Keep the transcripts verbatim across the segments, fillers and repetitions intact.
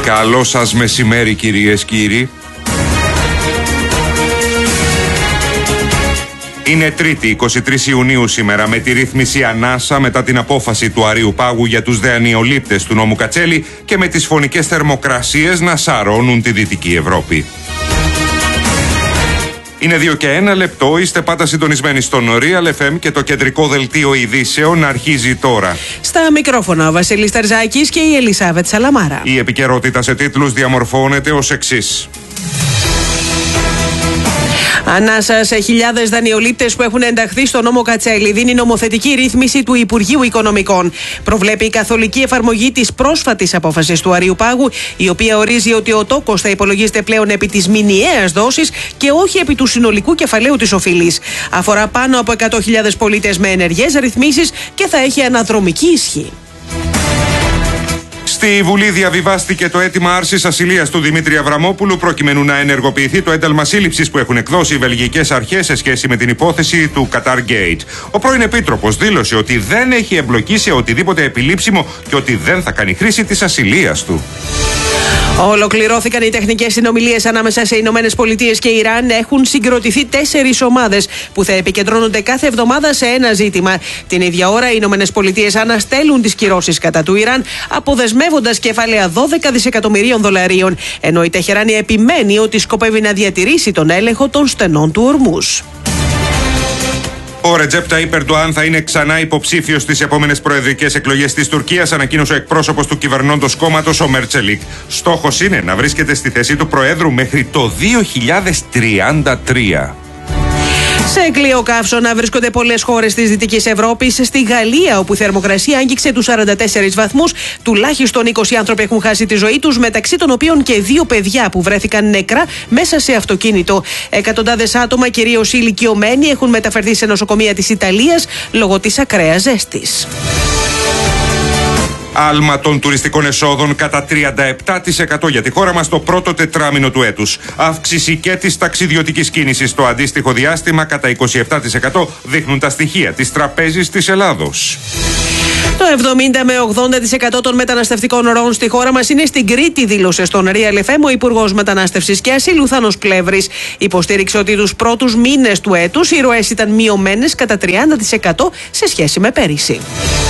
Καλό σας μεσημέρι, κυρίες κύριοι. Είναι Τρίτη, εικοστή τρίτη Ιουνίου σήμερα, με τη ρύθμιση ανάσα μετά την απόφαση του Αρείου Πάγου για τους δανειολήπτες του νόμου Κατσέλη και με τις φωνικές θερμοκρασίες να σαρώνουν τη Δυτική Ευρώπη. Είναι δύο και ένα λεπτό, είστε πάντα συντονισμένοι στον Real εφ εμ και το κεντρικό δελτίο ειδήσεων αρχίζει τώρα. Στα μικρόφωνα ο Βασίλης Τερζάκης και η Ελισάβετ Σαλαμάρα. Η επικαιρότητα σε τίτλους διαμορφώνεται ως εξής. Ανάσα σε χιλιάδες δανειολήπτες που έχουν ενταχθεί στο νόμο Κατσέλη δίνει νομοθετική ρύθμιση του Υπουργείου Οικονομικών. Προβλέπει η καθολική εφαρμογή της πρόσφατης απόφασης του Αρείου Πάγου, η οποία ορίζει ότι ο τόκος θα υπολογίζεται πλέον επί της μηνιαίας δόσης και όχι επί του συνολικού κεφαλαίου της οφειλής. Αφορά πάνω από εκατό χιλιάδες πολίτες με ενεργές ρυθμίσεις και θα έχει αναδρομική ισχύ. Στη Βουλή διαβιβάστηκε το αίτημα άρσης ασυλίας του Δημήτρη Αβραμόπουλου προκειμένου να ενεργοποιηθεί το ένταλμα σύλληψης που έχουν εκδώσει οι βελγικές αρχές σε σχέση με την υπόθεση του Qatar Gate. Ο πρώην Επίτροπος δήλωσε ότι δεν έχει εμπλοκή σε οτιδήποτε επιλήψιμο και ότι δεν θα κάνει χρήση της ασυλίας του. Ολοκληρώθηκαν οι τεχνικές συνομιλίες ανάμεσα σε Ηνωμένες Πολιτείες και Ιράν. Έχουν συγκροτηθεί τέσσερις ομάδες που θα επικεντρώνονται κάθε εβδομάδα σε ένα ζήτημα. Την ίδια ώρα, οι Ηνωμένες Πολιτείες αναστέλουν τις κυρώσεις κατά του Ιράν, αποδεσμεύοντας κεφάλαια δώδεκα δισεκατομμυρίων δολαρίων. Ενώ η Τεχεράνη επιμένει ότι σκοπεύει να διατηρήσει τον έλεγχο των στενών του Ορμούζ. Ο Ρετζέπ Ταΐπ Ερντοάν θα είναι ξανά υποψήφιος στις επόμενες προεδρικές εκλογές της Τουρκίας, ανακοίνωσε ο εκπρόσωπος του κυβερνώντος κόμματος, ο Μέρτσελικ. Στόχος είναι να βρίσκεται στη θέση του Προέδρου μέχρι το δύο χιλιάδες τριάντα τρία. Σε κλειό καύσωνα βρίσκονται πολλές χώρες της Δυτικής Ευρώπης. Στη Γαλλία, όπου η θερμοκρασία άγγιξε τους σαράντα τέσσερις βαθμούς, τουλάχιστον είκοσι άνθρωποι έχουν χάσει τη ζωή τους, μεταξύ των οποίων και δύο παιδιά που βρέθηκαν νεκρά μέσα σε αυτοκίνητο. Εκατοντάδες άτομα, κυρίως ηλικιωμένοι, έχουν μεταφερθεί σε νοσοκομεία της Ιταλίας λόγω της ακραίας ζέστης. Άλμα των τουριστικών εσόδων κατά τριάντα επτά τοις εκατό για τη χώρα μας το πρώτο τετράμινο του έτους. Αύξηση και της ταξιδιωτικής κίνησης στο αντίστοιχο διάστημα κατά είκοσι επτά τοις εκατό δείχνουν τα στοιχεία της Τραπέζης της Ελλάδος. Το εβδομήντα με ογδόντα τοις εκατό των μεταναστευτικών ροών στη χώρα μας είναι στην Κρήτη, δήλωσε στον Real εφ εμ ο Υπουργός Μετανάστευσης και Ασύλου Θάνος Πλεύρης. Υποστήριξε ότι τους πρώτους μήνες του έτους οι ροές ήταν μειωμένες κατά τριάντα τοις εκατό σε σχέση με πέρυσι.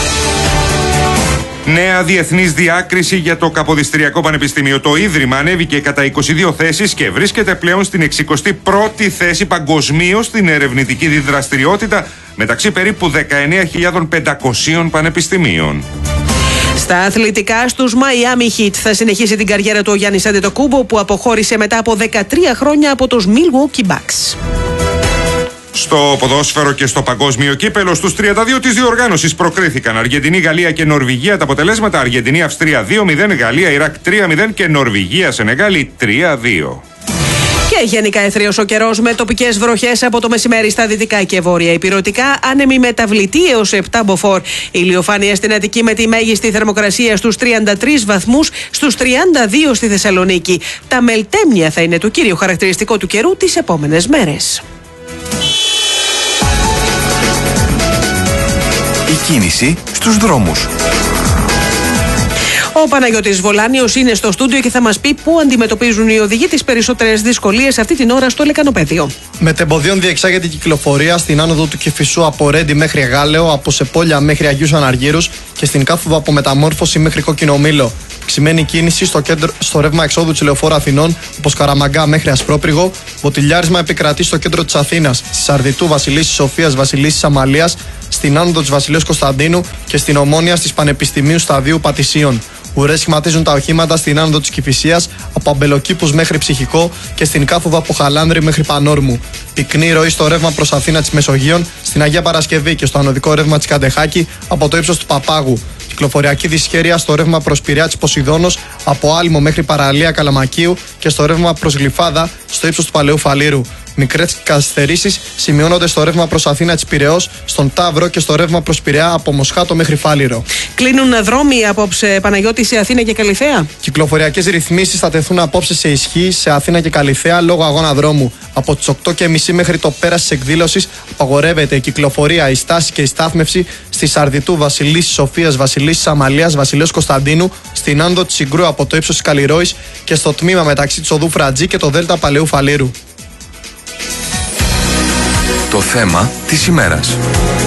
Νέα διεθνής διάκριση για το Καποδιστριακό Πανεπιστήμιο. Το Ίδρυμα ανέβηκε κατά είκοσι δύο θέσεις και βρίσκεται πλέον στην εξηκοστή πρώτη θέση παγκοσμίως στην ερευνητική δραστηριότητα μεταξύ περίπου δεκαεννέα χιλιάδες πεντακόσιων πανεπιστημίων. Στα αθλητικά, στους Miami Heat θα συνεχίσει την καριέρα του ο Γιάννης Αντετοκούμπο, που αποχώρησε μετά από δεκατρία χρόνια από τους Milwaukee Bucks. Στο ποδόσφαιρο και στο παγκόσμιο κύπελο, στους τριάντα δύο της διοργάνωσης προκρίθηκαν Αργεντινή, Γαλλία και Νορβηγία. Τα αποτελέσματα: Αργεντινή, Αυστρία δύο μηδέν, Γαλλία, Ιράκ τρία μηδέν και Νορβηγία, Σενεγάλη τρία δύο. Και γενικά αιθρίος ο καιρός με τοπικές βροχές από το μεσημέρι στα δυτικά και βόρεια ηπειρωτικά, άνεμη μεταβλητή έως επτά μποφόρ. Ηλιοφάνεια στην Αττική με τη μέγιστη θερμοκρασία στους τριάντα τρεις βαθμούς, στους τριάντα δύο στη Θεσσαλονίκη. Τα μελτέμνια θα είναι το κύριο χαρακτηριστικό του καιρού τις επόμενες μέρες. Η κίνηση στους δρόμους. Ο Παναγιώτης Βολάνιος είναι στο στούντιο και θα μας πει πού αντιμετωπίζουν οι οδηγοί τις περισσότερες δυσκολίες αυτή την ώρα στο Λεκανοπέδιο. Μετεμποδίων διεξάγεται η κυκλοφορία στην άνοδο του Κηφισού από Ρέντι μέχρι Γάλεο, από Σεπόλια μέχρι Αγίους Αναργύρους και στην κάθοδο από Μεταμόρφωση μέχρι Κόκκινο Μήλο. Ξημένη κίνηση στο, κέντρο, στο ρεύμα εξόδου της Λεωφόρου Αθηνών από Σκαραμαγκά μέχρι Ασπρόπριγο. Βοτιλιάρισμα επικρατεί στο κέντρο της Αθήνας, στη Σαρδιτού, Βασιλίσσης Σοφίας, Βασιλίσσης Αμαλίας, στην άνοδο της Βασιλείου Κωνσταντίνου και στην Ομόνια της Πανεπιστημίου Σταδίου Πατησίων. Ουρές σχηματίζουν τα οχήματα στην άνοδο της Κηφισίας από Αμπελοκήπους μέχρι Ψυχικό και στην κάθοδο από Χαλάνδρη μέχρι Πανόρμου. Πυκνή ροή στο ρεύμα προς Αθήνα της Μεσογείων, στην Αγία Παρασκευή και στο ανωδικό ρεύμα της Καντεχάκη από το ύψος του Παπάγου. Κυκλοφοριακή δυσχέρεια στο ρεύμα προς Πειραιά της Ποσειδώνος από Άλμο μέχρι Παραλία Καλαμακίου και στο ρεύμα προς Γλυφάδα στο ύψος του Παλαιού Φαλήρου. Μικρές καθυστερήσεις σημειώνονται στο ρεύμα προς Αθήνα της Πειραιώς, στον Ταύρο και στο ρεύμα προς Πειραιά από Μοσχάτο μέχρι Φάληρο. Κλείνουν δρόμοι απόψε, Παναγιώτη, σε Αθήνα και Καλιθέα. Κυκλοφοριακές ρυθμίσεις θα τεθούν απόψε σε ισχύ σε Αθήνα και Καλιθέα λόγω αγώνα δρόμου. Από τις οκτώ και μισή μέχρι το πέρας της εκδήλωσης απαγορεύεται η κυκλοφορία, η στάση και η στάθμευση στη Σαρδιτού, Βασιλίσσης Σοφίας, Βασιλίσσης Αμαλίας, Βασιλέως Κωνσταντίνου, στην άνοδο της Συγκρού από το ύψος της Καλλιρόης και στο τμήμα μεταξύ της οδού Φρατζή και το Δέλτα Παλαιού Φαλήρου. Το θέμα της ημέρας.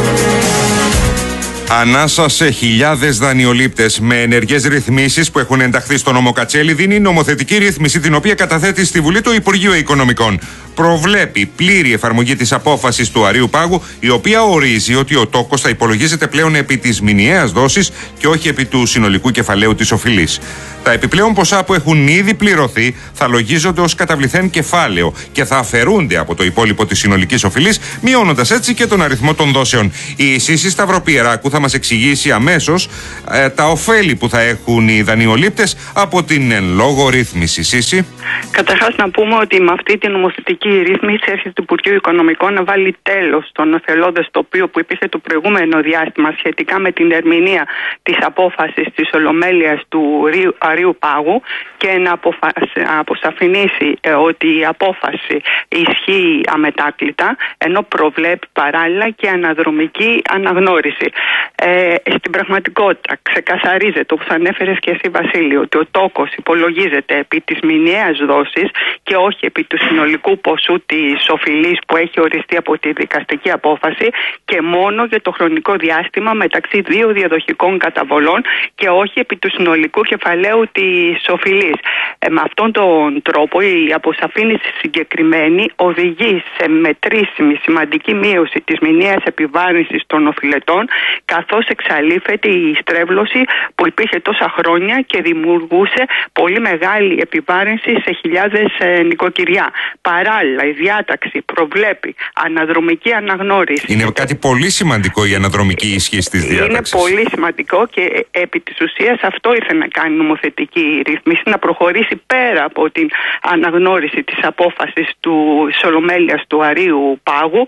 Ανάσα σε χιλιάδες δανειολήπτες. Με ενεργές ρυθμίσεις που έχουν ενταχθεί στο νόμο Κατσέλη, δίνει νομοθετική ρύθμιση την οποία καταθέτει στη Βουλή το Υπουργείο Οικονομικών. Προβλέπει πλήρη εφαρμογή της απόφασης του Αρείου Πάγου, η οποία ορίζει ότι ο τόκος θα υπολογίζεται πλέον επί της μηνιαίας δόσης και όχι επί του συνολικού κεφαλαίου της οφειλής. Τα επιπλέον ποσά που έχουν ήδη πληρωθεί θα λογίζονται ως καταβληθέν κεφάλαιο και θα αφαιρούνται από το υπόλοιπο της συνολικής οφειλής, μειώνοντας έτσι και τον αριθμό των δόσεων. Η Σύση Σταυροπιεράκου θα μας εξηγήσει αμέσως ε, τα ωφέλη που θα έχουν οι δανειολήπτες από την εν λόγω ρύθμιση. Σύση. Καταρχάς να πούμε ότι με αυτή την νομοθετική ρύθμιση έρχεται το Υπουργείο Οικονομικών να βάλει τέλος στον οθελώδες τοπίο που υπήρχε το προηγούμενο διάστημα σχετικά με την ερμηνεία της απόφασης της Ολομέλειας του Αρείου Πάγου και να αποσαφηνίσει ε, ότι η απόφαση ισχύει αμετάκλητα, ενώ προβλέπει παράλληλα και αναδρομική αναγνώριση. Ε, στην πραγματικότητα ξεκαθαρίζεται, όπως ανέφερες και εσύ Βασίλη, ότι ο τόκος υπολογίζεται επί της μηνιαίας δόσης και όχι επί του συνολικού ποσού της οφειλής που έχει οριστεί από τη δικαστική απόφαση και μόνο για το χρονικό διάστημα μεταξύ δύο διαδοχικών καταβολών και όχι επί του συνολικού κεφαλαίου της οφειλής. Ε, με αυτόν τον τρόπο η αποσαφήνιση συγκεκριμένη οδηγεί σε μετρήσιμη σημαντική μείωση της μηνιαίας επιβάρυνσης των οφειλετών, καθώς εξαλείφεται η στρέβλωση που υπήρχε τόσα χρόνια και δημιουργούσε πολύ μεγάλη επιβάρυνση σε χιλιάδες ε, νοικοκυριά. Παράλληλα, η διάταξη προβλέπει αναδρομική αναγνώριση. Είναι κάτι πολύ σημαντικό η αναδρομική ισχύ της διάταξης. Είναι πολύ σημαντικό και επί της ουσίας αυτό ήθελε να κάνει νομοθετική ρύθμιση, να προχωρήσει πέρα από την αναγνώριση της απόφασης του Ολομέλειας του Αρείου Πάγου.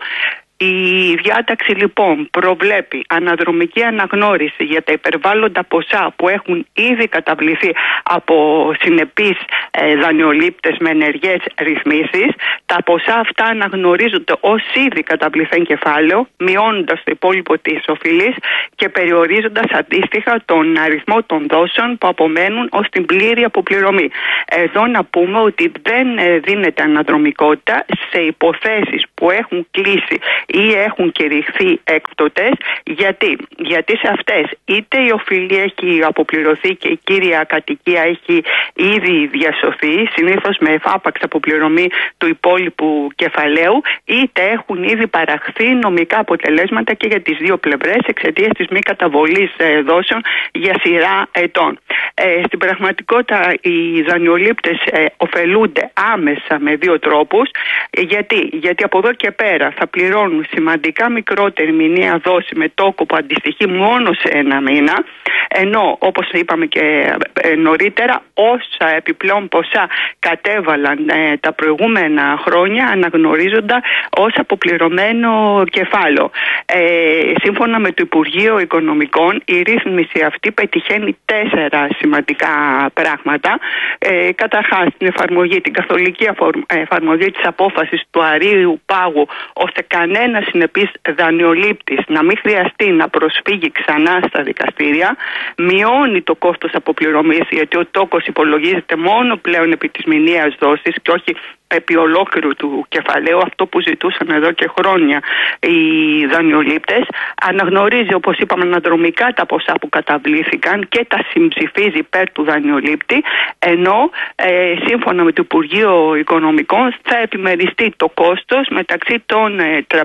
Η διάταξη λοιπόν προβλέπει αναδρομική αναγνώριση για τα υπερβάλλοντα ποσά που έχουν ήδη καταβληθεί από συνεπείς ε, δανειολήπτες με ενεργές ρυθμίσεις. Τα ποσά αυτά αναγνωρίζονται ως ήδη καταβληθέν κεφάλαιο, μειώνοντας το υπόλοιπο της οφειλής και περιορίζοντας αντίστοιχα τον αριθμό των δόσεων που απομένουν ως την πλήρη αποπληρωμή. Εδώ να πούμε ότι δεν δίνεται αναδρομικότητα σε υποθέσεις που έχουν κλείσει ή έχουν κηρυχθεί έκτοτες. Γιατί? Γιατί σε αυτές είτε η οφειλή έχει αποπληρωθεί και η κύρια κατοικία έχει ήδη διασωθεί, συνήθως με εφάπαξ αποπληρωμή του υπόλοιπου κεφαλαίου, είτε έχουν ήδη παραχθεί νομικά αποτελέσματα και για τις δύο πλευρές εξαιτίας της μη καταβολής δόσεων για σειρά ετών. Ε, στην πραγματικότητα οι δανειολήπτες ε, ωφελούνται άμεσα με δύο τρόπους. Γιατί? Γιατί από εδώ και πέρα θα πληρώνουν σημαντικά μικρότερη μηνιαία δόση με τόκο που αντιστοιχεί μόνο σε ένα μήνα, ενώ όπως είπαμε και νωρίτερα όσα επιπλέον ποσά κατέβαλαν ε, τα προηγούμενα χρόνια αναγνωρίζοντα ως αποπληρωμένο κεφάλαιο. Ε, σύμφωνα με το Υπουργείο Οικονομικών η ρύθμιση αυτή πετυχαίνει τέσσερα σημαντικά πράγματα. Ε, καταρχάς την εφαρμογή, την καθολική εφαρμογή της απόφασης του Αρείου Πάγου, ώστε κανένα συνεπής δανειολήπτης να μην χρειαστεί να προσφύγει ξανά στα δικαστήρια. Μειώνει το κόστος αποπληρωμής, γιατί ο τόκος υπολογίζεται μόνο πλέον επί της μηνιαίας δόσης και όχι επί ολόκληρου του κεφαλαίου, αυτό που ζητούσαν εδώ και χρόνια οι δανειολήπτες. Αναγνωρίζει, όπως είπαμε, αναδρομικά τα ποσά που καταβλήθηκαν και τα συμψηφίζει υπέρ του δανειολήπτη, ενώ ε, σύμφωνα με το Υπουργείο Οικονομικών θα επιμεριστεί το κόστος μεταξύ των ε, τραπεζών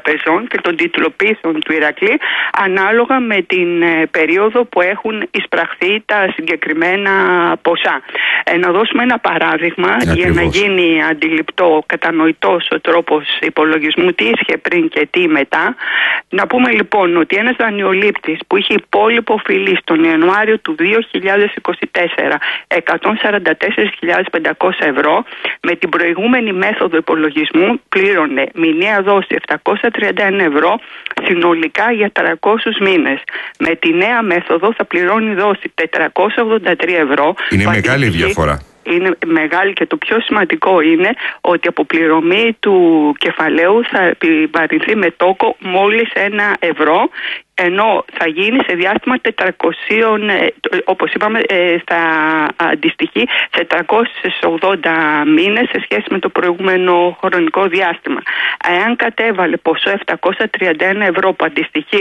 τραπεζών και των τιτλοποίησεων του Ηρακλή, ανάλογα με την ε, περίοδο που έχουν εισπραχθεί τα συγκεκριμένα ποσά. Ε, να δώσουμε ένα παράδειγμα Ακριβώς. για να γίνει αντιληπτό, κατανοητός ο τρόπος υπολογισμού, τι ίσχυε πριν και τι μετά. Να πούμε λοιπόν ότι ένας δανειολήπτης που είχε υπόλοιπο οφειλή τον Ιανουάριο του δύο χιλιάδες είκοσι τέσσερα εκατόν σαράντα τέσσερις χιλιάδες πεντακόσια ευρώ, με την προηγούμενη μέθοδο υπολογισμού πλήρωνε μηνιαία δόση επτακόσια τριάντα ένα ευρώ συνολικά για τριακόσιους μήνες. Με τη νέα μέθοδο θα πληρώνει δόση τετρακόσια ογδόντα τρία ευρώ. Είναι μεγάλη διαφορά. Είναι μεγάλη και το πιο σημαντικό είναι ότι η αποπληρωμή του κεφαλαίου θα επιβαρυνθεί με τόκο μόλις ένα ευρώ, ενώ θα γίνει σε διάστημα τετρακόσια, όπως είπαμε, θα αντιστοιχεί σε τριακόσιους ογδόντα μήνες σε σχέση με το προηγούμενο χρονικό διάστημα. Εάν κατέβαλε ποσό επτακόσια τριάντα ένα ευρώ που αντιστοιχεί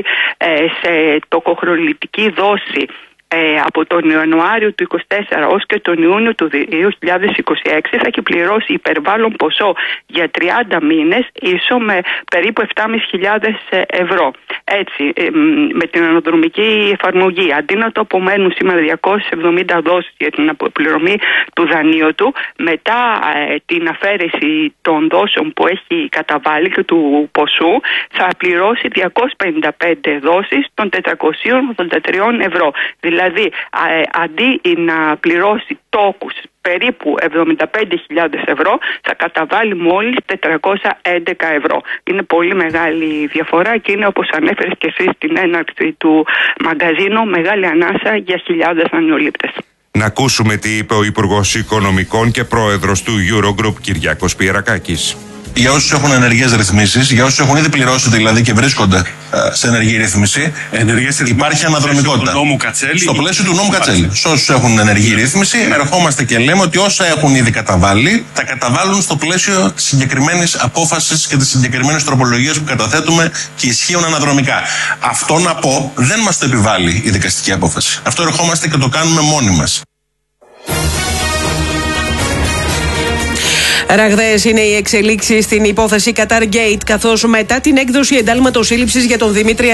σε τοκοχρονική δόση Ε, από τον Ιανουάριο του είκοσι τέσσερα ως και τον Ιούνιο του δύο χιλιάδες είκοσι έξι, θα έχει πληρώσει υπερβάλλον ποσό για τριάντα μήνες ίσο με περίπου επτά χιλιάδες πεντακόσια ευρώ. Έτσι, ε, με την αναδρομική εφαρμογή, αντί να το απομένουν σήμερα διακόσιες εβδομήντα δόσεις για την αποπληρωμή του δανείου του, μετά ε, την αφαίρεση των δόσεων που έχει καταβάλει και του ποσού, θα πληρώσει διακόσιες πενήντα πέντε δόσεις των τετρακόσια ογδόντα τρία ευρώ. Δηλαδή, αντί να πληρώσει τόκους περίπου εβδομήντα πέντε χιλιάδες ευρώ, θα καταβάλει μόλις τετρακόσια έντεκα ευρώ. Είναι πολύ μεγάλη διαφορά και είναι, όπως ανέφερες και εσύ στην έναρξη του μαγκαζίνου, μεγάλη ανάσα για χιλιάδες δανειολήπτες. Να ακούσουμε τι είπε ο Υπουργός Οικονομικών και Πρόεδρος του Eurogroup, Κυριάκος Πιερακάκης. Για όσους έχουν ενεργές ρυθμίσεις, για όσους έχουν ήδη πληρώσει δηλαδή και βρίσκονται ε, σε ενεργή ρύθμιση, υπάρχει αναδρομικότητα. Στο πλαίσιο του νόμου Κατσέλη. Σε όσους έχουν ενεργή ρύθμιση, ερχόμαστε και λέμε ότι όσα έχουν ήδη καταβάλει, τα καταβάλουν στο πλαίσιο της συγκεκριμένης απόφασης και της συγκεκριμένης τροπολογίας που καταθέτουμε και ισχύουν αναδρομικά. Αυτό να πω δεν μας το επιβάλλει η δικαστική απόφαση. Αυτό ερχόμαστε και το κάνουμε μόνοι μας. Ραγδαίες είναι οι εξελίξεις στην υπόθεση Qatar Gate, καθώς μετά την έκδοση εντάλματος σύλληψης για τον Δημήτρη